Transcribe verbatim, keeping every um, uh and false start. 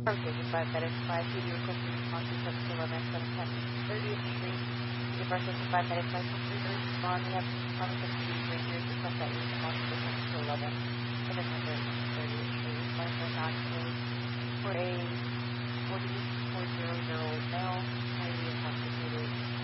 Okay, goodbye, that is five. Video requesting response to seven eleven seven ten thirtieth Street. The person goodbye, that is five. Complete response. We have response